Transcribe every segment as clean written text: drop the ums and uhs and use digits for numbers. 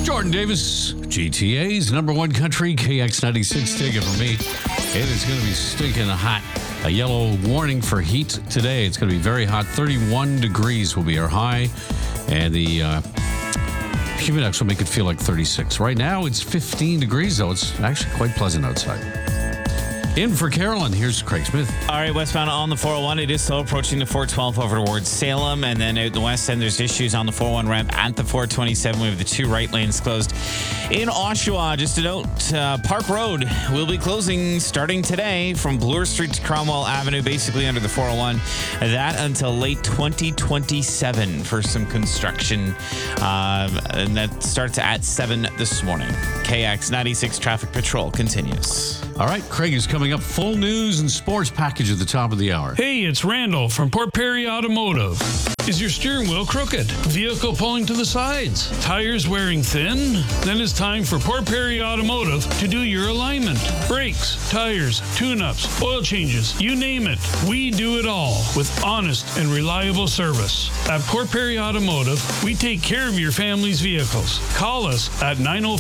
Jordan Davis, GTA's number one country, KX96. Take it from me. It is going to be stinking hot. A yellow warning for heat today. It's going to be very hot. 31 degrees will be our high. And the Humidex will make it feel like 36. Right now, it's 15 degrees, though. It's actually quite pleasant outside. In for Carolyn, here's Craig Smith. All right, westbound on the 401. It is still approaching the 412 over towards Salem. And then out in the west end, there's issues on the 401 ramp at the 427. We have the two right lanes closed. In Oshawa, just a note, Park Road will be closing starting today from Bloor Street to Cromwell Avenue, basically under the 401. That until late 2027 for some construction. And that starts at 7 this morning. KX96 Traffic Patrol continues. All right, Craig is coming up. Full news and sports package at the top of the hour. Hey, it's Randall from Port Perry Automotive. Is your steering wheel crooked? Vehicle pulling to the sides? Tires wearing thin? Then it's time for Port Perry Automotive to do your alignment. Brakes, tires, tune-ups, oil changes, you name it. We do it all with honest and reliable service. At Port Perry Automotive, we take care of your family's vehicles. Call us at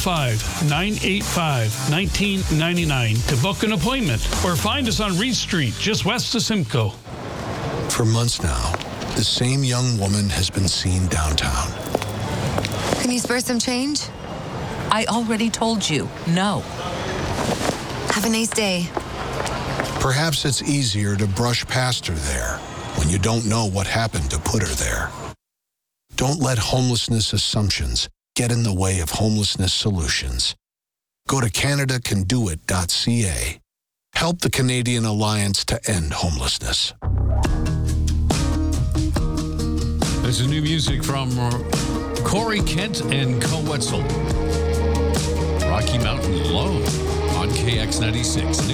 905-985-1999 to book an appointment or find us on Reed Street, just west of Simcoe. For months now, the same young woman has been seen downtown. Can you spare some change? I already told you, no. Have a nice day. Perhaps it's easier to brush past her there when you don't know what happened to put her there. Don't let homelessness assumptions get in the way of homelessness solutions. Go to CanadaCanDoIt.ca. Help the Canadian Alliance to End Homelessness. This is new music from Corey Kent and Co Wetzel. Rocky Mountain Low on KX96.